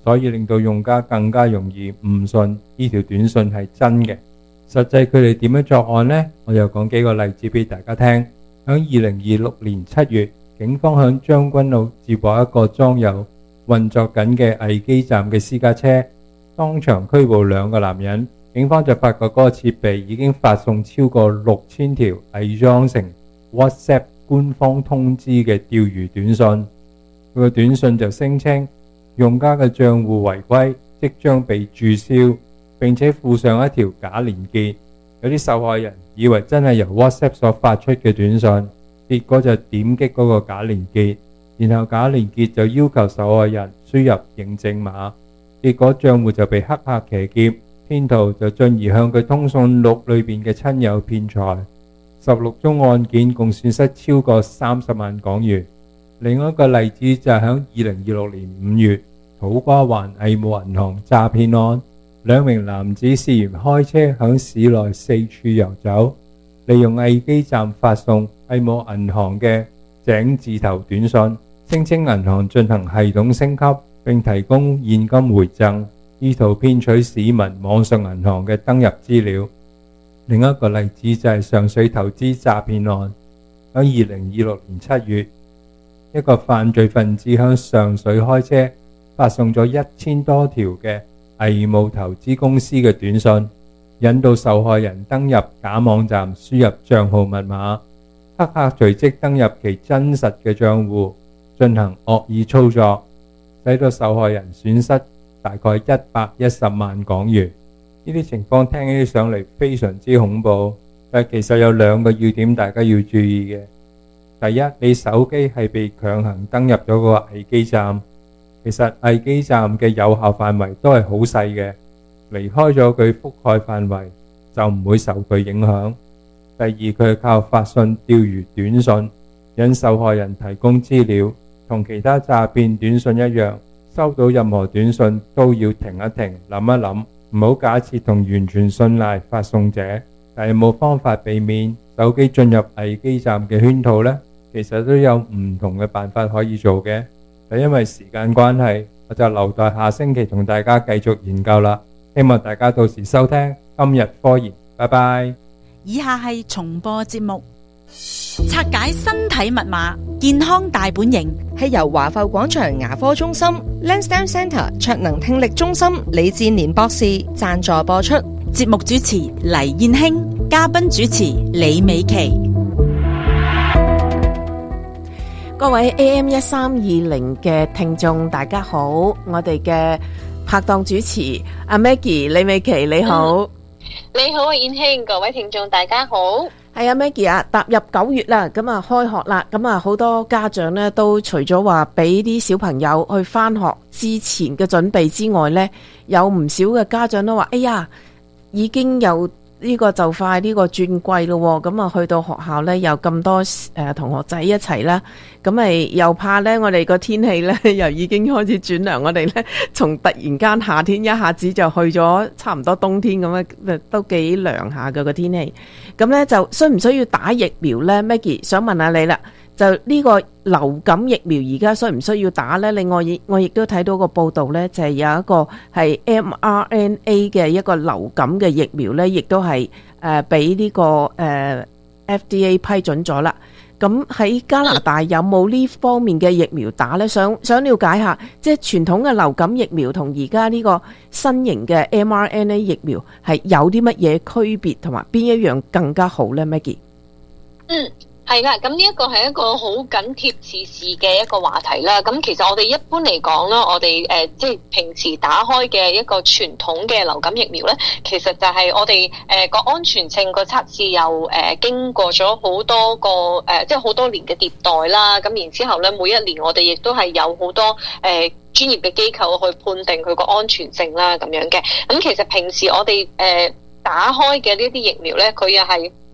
所以令到用家更加容易誤信呢條短信係真嘅。實際佢哋點樣作案呢？我又講幾個例子俾大家聽。喺2026年7月，警方喺將軍澳接獲一個裝有運作緊嘅偽基站嘅私家車，當場拘捕2個男人。警方就發覺嗰個設備已經發送超過6000條偽裝成 WhatsApp 官方通知嘅釣魚短信。佢個短信就聲稱用家嘅賬戶違規，即將被註銷，並且附上一條假連結。有啲受害人以為真係由 WhatsApp 所發出嘅短信，結果就點擊嗰個假連結，然後假連結就要求受害人輸入認證碼，結果賬戶就被黑客騎劫，騙徒就進而向佢通訊錄裏邊嘅親友騙財。16宗案件共損失超過30萬港元。另一個例子就係喺2026年5月，土瓜灣藝務銀行詐騙案，2名男子涉嫌開車響市內四處遊走，利用偽基站發送藝務銀行嘅井字頭短信，聲稱銀行進行系統升級，並提供現金回贈，意圖騙取市民網上銀行嘅登入資料。另一個例子就係上水投資詐騙案，喺2026年7月，一個犯罪分子向上水開車，發送咗1000多條嘅偽冒投資公司嘅短信，引導受害人登入假網站，輸入帳號密碼。黑客隨即登入其真實嘅帳戶，進行惡意操作，使到受害人損失大概110萬港元。呢啲情況聽起上嚟非常之恐怖，但其實有2個要點大家要注意嘅。第一，你手機係被強行登入咗個偽基站，其實偽基站嘅有效範圍都係好細嘅，離開咗佢覆蓋範圍就唔會受佢影響。第二，佢係靠發信釣魚短信，引受害人提供資料，同其他詐騙短信一樣，收到任何短信都要停一停，諗一諗，唔好假設同完全信賴發送者。但係冇方法避免手機進入偽基站嘅圈套呢？其實都有唔同嘅辦法可以做嘅，但因為時間關係，我就留待下星期同大家繼續研究啦。希望大家到時收聽今日科研，拜拜。 以下係重播節目，拆解身體密碼，健康大本營， 係由華埠廣場牙科中心 Lansdowne Centre 卓能聽力中心李志年博士贊助播出。 節目主持黎燕卿，嘉賓主持李美琪。 各位 AM1320 嘅聽眾大家好，我哋嘅拍檔主持阿 Maggie 李美琪你好。 你好啊，燕卿，各位聽眾大家好。 係啊 Maggie 啊，踏入9月啦，咁啊開學啦，咁啊好多家長呢都除咗話俾啲小朋友去返學之前嘅準備之外呢，有唔少嘅家長都話，哎呀，已經有呢個就快呢個轉季咯，咁啊去到學校呢，有咁多同學仔一齊啦，咁咪又怕呢，我哋個天氣呢，又已經開始轉涼，我哋呢，從突然間夏天一下子就去咗差唔多冬天咁樣，都幾涼下嘅個天氣。咁呢，就需唔需要打疫苗呢？ Maggie 想問下你啦，就呢個流感疫苗而家需唔需要打呢？另外我亦都睇到個報道呢，就係有一個係 mRNA 嘅一個流感嘅疫苗呢，亦都係俾呢個FDA 批准咗啦。咁喺加拿大有冇呢方面嘅疫苗打呢？想了解下，即係傳統嘅流感疫苗同而家呢個新型嘅 mRNA 疫苗係有啲乜嘢區別，同埋邊一樣更加好呢？ Maggie？ 係啦，咁呢一個係一個好緊貼時事嘅一個話題啦。咁其實我哋一般嚟講啦，我哋即係平時打開嘅一個傳統嘅流感疫苗咧，其實就係我哋個安全性個測試又經過咗好多個即係好多年嘅迭代啦。咁然之後咧，每一年我哋亦都係有好多專業嘅機構去判定佢個安全性啦，咁樣嘅。咁其實平時我哋打開嘅呢啲疫苗咧，佢又係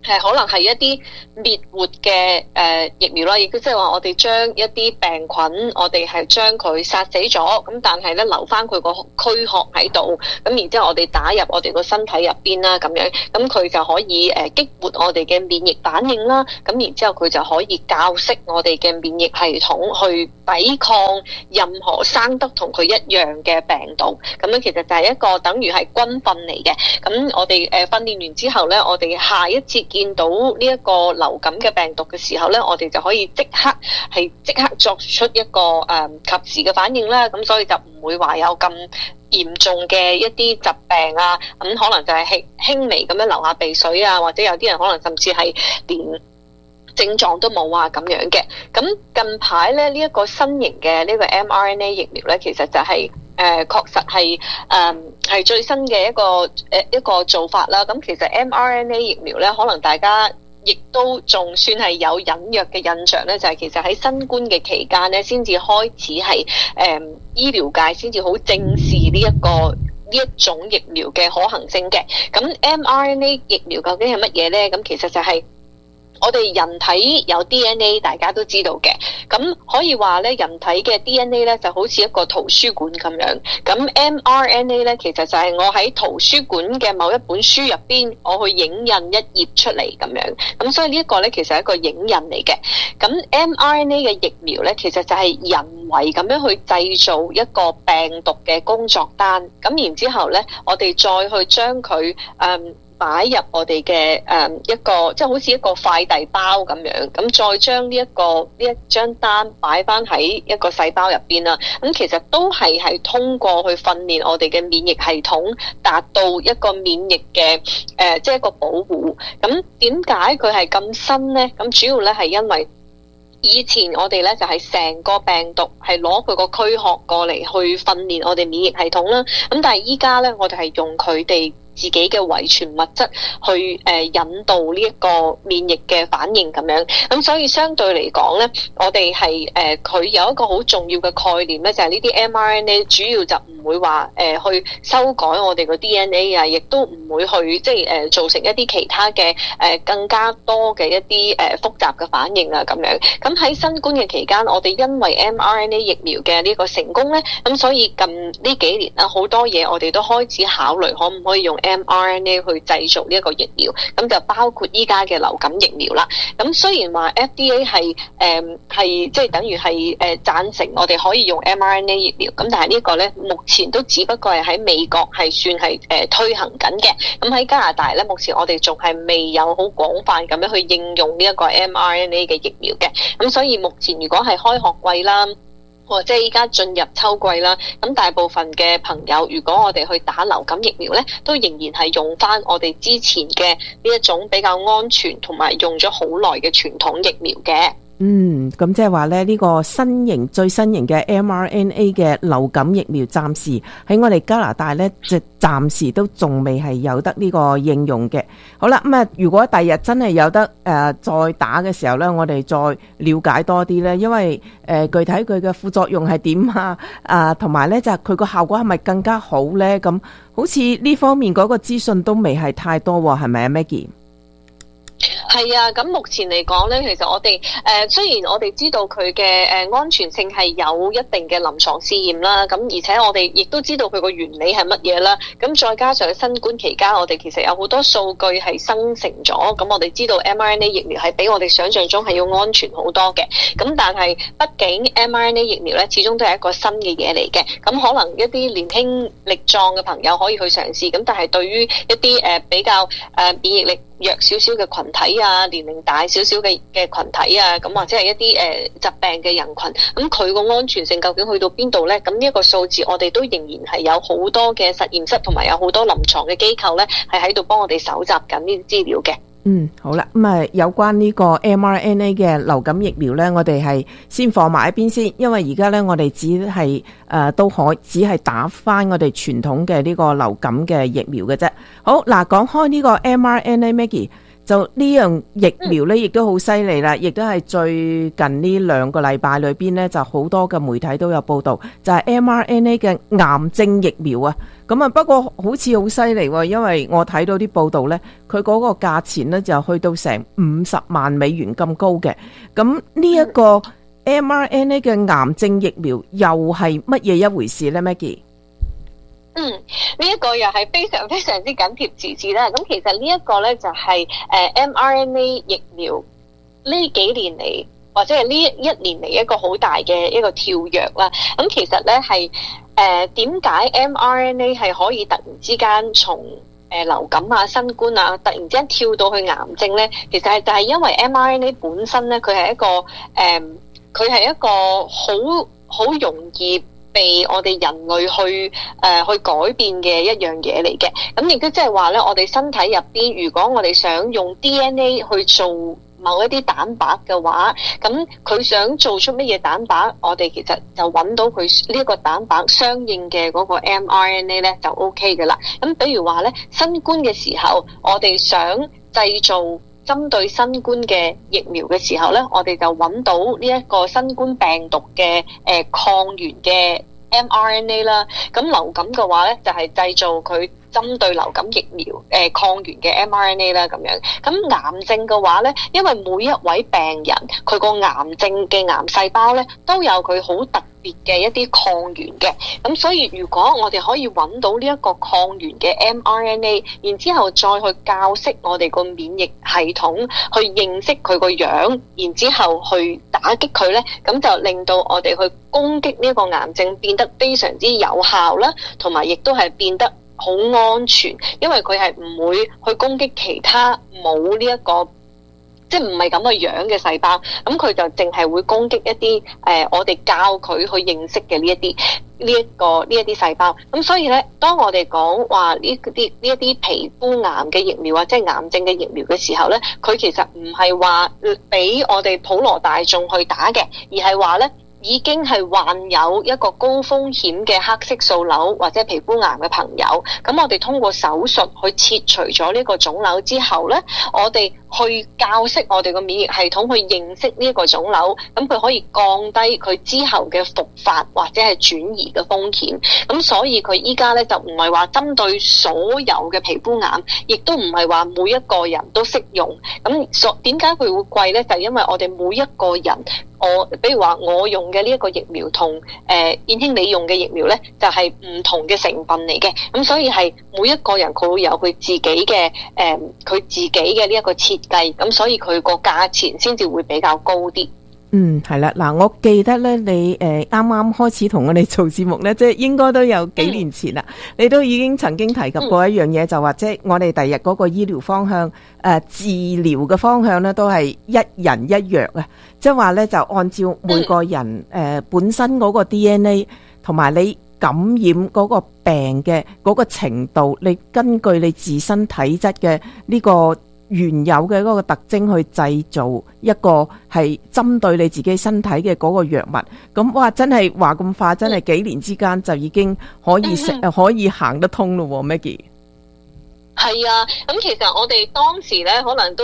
可能係一啲滅活嘅疫苗啦，亦都即係話我哋將一啲病菌，我哋係將佢殺死咗，咁但係咧留翻佢個軀殼喺度，咁然之後我哋打入我哋個身體入邊啦，咁樣，咁佢就可以激活我哋嘅免疫反應啦，咁然之後佢就可以教識我哋嘅免疫系統去抵抗任何生得同佢一樣嘅病毒，咁樣其實就係一個等於係軍訓嚟嘅。咁我哋訓練完之後咧，我哋下一次見到呢一個流感嘅病毒嘅時候咧，我哋就可以即刻作出一個及時嘅反應啦。咁所以就唔會話有咁嚴重嘅一啲疾病啊，咁可能就係輕微咁樣流下鼻水啊，或者有啲人可能甚至係連症狀都冇啊咁樣嘅。咁近排咧呢一個新型嘅呢個 mRNA 疫苗咧，其實就係確實係最新嘅一個做法啦。咁其實 mRNA 疫苗咧，可能大家亦都仲算係有隱約嘅印象咧，就係其實喺新冠嘅期間咧，先至開始係醫療界先至好正視呢一種疫苗嘅可行性嘅。咁 mRNA 疫苗究竟係乜嘢咧？咁其實就係我哋人體有 DNA， 大家都知道嘅。咁可以話咧，人體嘅 DNA 咧就好似一個圖書館咁樣。咁 mRNA 咧，其實就係我喺圖書館嘅某一本書入邊，我去影印一頁出嚟咁樣。咁所以呢一個咧，其實係一個影印嚟嘅。咁 mRNA 嘅疫苗咧，其實就係人為咁樣去製造一個病毒嘅工作單。咁然之後咧，我哋再去將佢擺入我哋嘅一個即係好似一個快遞包咁樣，咁再將呢一張單擺翻喺一個細包入邊啦。咁其實都係通過去訓練我哋嘅免疫系統，達到一個免疫嘅即係一個保護。咁點解佢係咁新呢？咁主要咧係因為以前我哋咧就係成個病毒係攞佢個軀殼過嚟去訓練我哋免疫系統啦。咁但係依家咧，我哋係用佢哋自己嘅遺傳物質去引導呢一個免疫嘅反應咁樣。咁所以相對嚟講咧，我哋係佢有一個好重要嘅概念咧，就係呢啲 mRNA 主要就唔會話去修改我哋個 DNA 啊，亦都唔會去即係造成一啲其他嘅更加多嘅一啲複雜嘅反應啊咁樣。咁喺新冠嘅期間，我哋因為 mRNA 疫苗嘅呢個成功咧，咁所以近呢幾年啦，好多嘢我哋都開始考慮可唔可以用mRNA 去製造呢一個疫苗，咁就包括依家嘅流感疫苗啦。咁雖然話 FDA 係即係等於係贊成我哋可以用 mRNA 疫苗，咁但係呢個咧目前都只不過係喺美國係算係推行緊嘅。咁喺加拿大咧，目前我哋仲係未有好廣泛咁樣去應用呢一個 mRNA 嘅疫苗嘅。咁所以目前如果係開學季啦，或者依家進入秋季啦，咁大部分嘅朋友，如果我哋去打流感疫苗咧，都仍然係用翻我哋之前嘅呢一種比較安全同埋用咗好耐嘅傳統疫苗嘅。 咁即係話咧，呢個最新型嘅 mRNA 嘅流感疫苗，暫時喺我哋加拿大咧，就暫時都仲未係有得呢個應用嘅。好啦，咁如果第日真係有得再打嘅時候咧，我哋再了解多啲咧，因為具體佢嘅副作用係點啊，同埋咧就係佢個效果係咪更加好咧？咁好似呢方面嗰個資訊都未係太多喎，係咪啊 Maggie？ 係啊，咁目前嚟講咧，其實我哋雖然我哋知道佢嘅安全性係有一定嘅臨床試驗啦，咁而且我哋亦都知道佢個原理係乜嘢啦。咁再加上新冠期間，我哋其實有好多數據係生成咗，咁我哋知道 mRNA 疫苗係比我哋想象中係要安全好多嘅。咁但係畢竟 mRNA 疫苗咧，始終都係一個新嘅嘢嚟嘅。咁可能一啲年輕力壯嘅朋友可以去嘗試，咁但係對於一啲比較免疫力弱少少嘅群體啊，年齡大少少嘅群體啊，咁或者係一啲疾病嘅人群，咁佢個安全性究竟去到邊度呢？咁呢一個數字，我哋都仍然係有好多嘅實驗室同埋有好多臨床嘅機構呢，係喺度幫我哋搜集緊呢啲資料嘅。 好啦，咁有關呢個 mRNA 嘅流感疫苗呢，我哋係先放埋一邊先，因為而家呢，我哋只係打翻我哋傳統嘅呢個流感嘅疫苗嘅啫。好嗱，講開呢個 mRNA，Maggie， 就呢樣疫苗咧，亦都好犀利啦，亦都係最近呢2個禮拜裏邊咧，就好多嘅媒體都有報道，就係 mRNA 嘅癌症疫苗啊。咁啊，不過好似好犀利喎，因為我睇到啲報道咧，佢嗰個價錢咧就去到成50萬美元咁高嘅。咁呢一個 mRNA 嘅癌症疫苗又係乜嘢一回事咧 Maggie？ 呢一個又係非常非常之緊貼時事啦。咁其實呢一個咧就係mRNA 疫苗呢幾年嚟，或者係呢1年嚟一個好大嘅一個跳躍啦。咁其實咧係點解 mRNA 係可以突然之間從流感啊、新冠啊，突然之間跳到去癌症咧？其實就係因為 mRNA 本身咧，佢係一個好容易被我哋人類去改變嘅一樣嘢嚟嘅。咁亦都即係話咧，我哋身體入邊，如果我哋想用 DNA 去做某一啲蛋白嘅話，咁佢想做出乜嘢蛋白，我哋其實就揾到佢呢一個蛋白相應嘅嗰個 mRNA 咧就 OK 嘅啦。咁比如話咧，新冠嘅時候，我哋想製造針對新冠嘅疫苗嘅時候咧，我哋就揾到呢一個新冠病毒嘅抗原嘅 mRNA 啦。咁流感嘅話咧，就係製造佢針對流感疫苗抗原嘅 mRNA 啦，咁樣。咁癌症嘅話咧，因為每一位病人佢個癌症嘅癌細胞咧都有佢好特別嘅一啲抗原嘅，咁所以如果我哋可以揾到呢一個抗原嘅 mRNA， 然之後再去教識我哋個免疫系統去認識佢個樣，然之後去打擊佢咧，咁就令到我哋去攻擊呢一個癌症變得非常之有效啦，同埋亦都係變得好安全，因為佢係唔會去攻擊其他冇呢一個即係唔係咁嘅樣嘅細胞，咁佢就淨係會攻擊一啲我哋教佢去認識嘅呢一啲細胞。咁所以咧，當我哋講話呢一啲皮膚癌嘅疫苗或者係癌症嘅疫苗嘅時候咧，佢其實唔係話俾我哋普羅大眾去打嘅，而係話咧，已經係患有一個高風險嘅黑色素瘤或者皮膚癌嘅朋友，咁我哋通過手術去切除咗呢個腫瘤之後咧，我哋去教識我哋個免疫系統去認識呢一個腫瘤，咁佢可以降低佢之後嘅復發或者係轉移嘅風險。咁所以佢依家咧就唔係話針對所有嘅皮膚癌，亦都唔係話每一個人都適用。咁點解佢會貴咧？就係因為我哋每一個人，比如話我用嘅呢一個疫苗同燕興你用嘅疫苗咧，就係唔同嘅成分嚟嘅。咁所以係每一個人佢會有佢自己嘅呢一個設計，咁所以佢個價錢先至會比較高啲。 係啦，嗱，我記得咧，你啱啱開始同我哋做節目咧，即係應該都有幾年前啦，你都已經曾經提及過一樣嘢，就話即係我哋第日嗰個醫療方向，治療嘅方向咧，都係一人一藥啊，即係話咧就按照每個人本身嗰個 DNA 同埋你感染嗰個病嘅嗰個程度，你根據你自身體質嘅呢個原有嘅嗰個特徵去製造一個係針對你自己身體嘅嗰個藥物。咁哇，真係話咁快，真係幾年之間就已經可以可以行得通咯，Maggie。 係啊，咁其實我哋當時咧，可能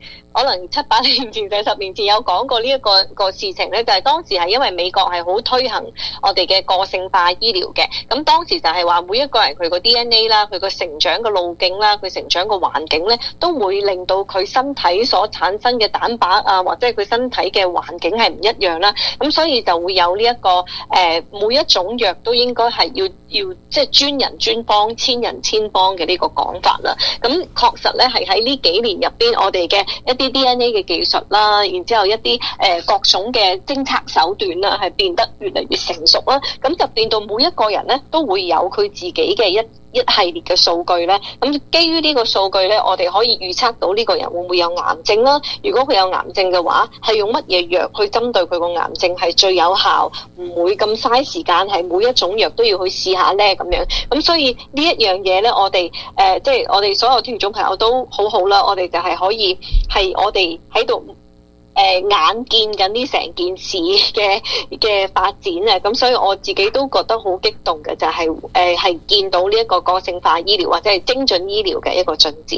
7-8年前、10年前有講過呢一個事情咧，就係當時係因為美國係好推行我哋嘅個性化醫療嘅，咁當時就係話每一個人佢個 DNA 啦，佢個成長嘅路徑啦，佢成長嘅環境咧，都會令到佢身體所產生嘅蛋白啊，或者係佢身體嘅環境係唔一樣啦，咁所以就會有呢一個每一種藥都應該係要即係專人專方、千人千方嘅呢個講法啦。咁確實咧係喺呢幾年入邊，我哋嘅一啲 DNA 嘅技術啦，然之後一啲各種嘅偵測手段啦，係變得越嚟越成熟啦。咁就變到每一個人咧都會有佢自己嘅一系列嘅數據咧。咁基於呢個數據咧，我哋可以預測到呢個人會唔會有癌症啦。如果佢有癌症嘅話，係用乜嘢藥去針對佢個癌症係最有效，唔會咁嘥時間，係每一種藥都要去試下咧咁樣。咁所以呢一樣嘢咧，我哋即係我哋所有聽眾朋友都好好啦，我哋就係可以係我哋喺度眼見緊呢成件事嘅發展啊！咁所以我自己都覺得好激動嘅，就係見到呢一個個性化醫療或者係精準醫療嘅一個進展。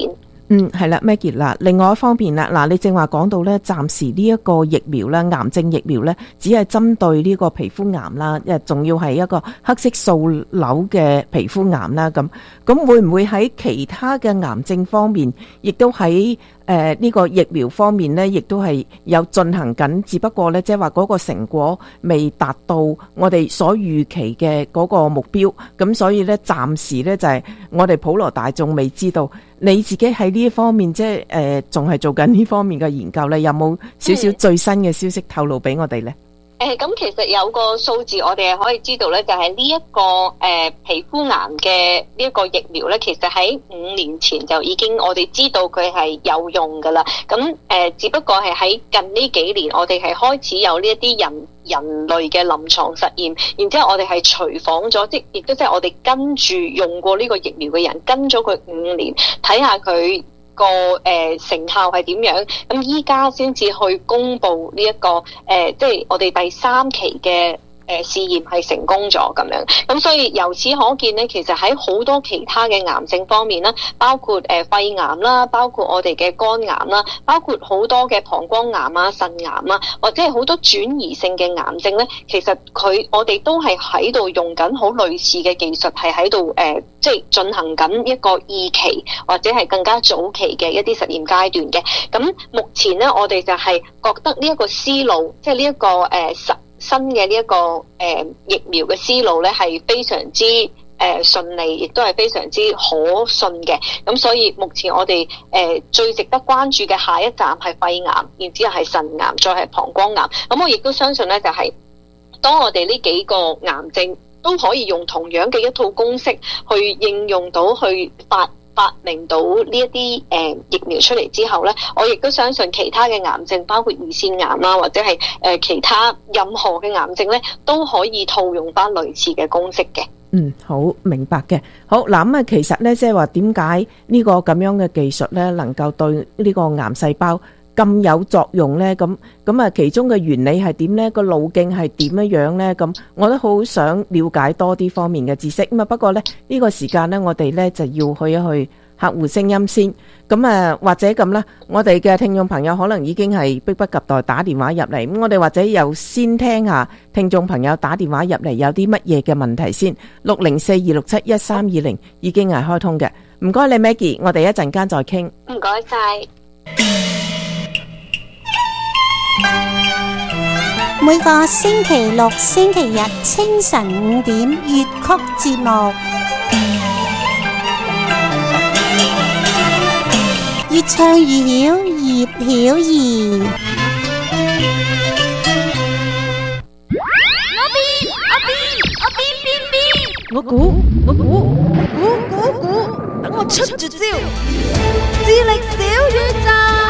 係啦 ，Maggie 啦。另外一方面啦，嗱，你正話講到咧，暫時呢一個疫苗啦，癌症疫苗咧，只係針對呢個皮膚癌啦，仲要係一個黑色素瘤嘅皮膚癌啦。咁會唔會喺其他嘅癌症方面，亦都喺呢個疫苗方面咧，亦都係有進行緊，只不過咧，即係話嗰個成果未達到我哋所預期嘅嗰個目標，咁所以咧，暫時咧就係我哋普羅大眾未知道。你自己喺呢一方面，即係仲係做緊呢方面嘅研究咧，有冇少少最新嘅消息透露俾我哋咧？ 咁其實有個數字我哋係可以知道咧，就係呢一個皮膚癌嘅呢一個疫苗咧，其實喺5年前就已經我哋知道佢係有用噶啦。咁只不過係喺近呢幾年，我哋係開始有呢一啲人類嘅臨床實驗，然之後我哋係隨訪咗，亦都即係我哋跟住用過呢個疫苗嘅人，跟咗佢5年，睇下佢個成效係點樣，咁依家先至去公布呢一個即係我哋第3期嘅試驗係成功咗咁樣，咁所以由此可見呢，其實喺好多其他嘅癌症方面啦，包括肺癌啦，包括我哋嘅肝癌啦，包括好多嘅膀胱癌啊、腎癌啊，或者係好多轉移性嘅癌症呢，其實我哋都係喺度用緊好類似嘅技術，係喺度即係進行緊一個2期或者係更加早期嘅一啲實驗階段嘅。咁目前呢，我哋就係覺得呢一個思路，即係呢一個新嘅呢一個疫苗嘅思路咧，係非常之順利，亦都係非常之可信嘅。咁所以目前我哋最值得關注嘅下一站係肺癌，然之後係腎癌，再係膀胱癌。咁我亦都相信咧，就係當我哋呢幾個癌症都可以用同樣嘅一套公式去應用到去發明到呢一啲疫苗出嚟之後咧，我亦都相信其他嘅癌症，包括胰腺癌啦，或者係其他任何嘅癌症咧，都可以套用翻類似嘅公式嘅。 好明白嘅。好嗱，咁其實咧，即係話點解呢個咁樣嘅技術咧，能夠對呢個癌細胞咁有作用呢？咁啊，其中嘅原理係點呢？個路徑係點樣呢？咁我都好想了解多啲方面嘅知識。咁啊，不過呢，呢個時間呢，我哋呢就要去一去客戶聲音先。咁啊，或者咁啦，我哋嘅聽眾朋友可能已經係迫不及待打電話入嚟。咁我哋或者又先聽下聽眾朋友打電話入嚟有啲乜嘢嘅問題先。604-267-1320已經係開通嘅。唔該你 Maggie，我哋一陣間再傾。 唔該晒。 每個星期六、星期日清晨5點粵曲節目，越唱越曉，葉曉儀。 我估，等我出絕招，智力小宇宙。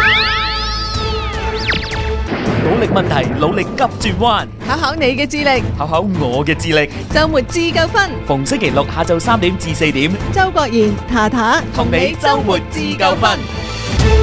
努力問題，努力急轉彎， 考考你嘅智力， 考考我嘅智力。 周末自救分， 逢星期六下晝3點至4點， 周國賢、塔塔同你周末自救分。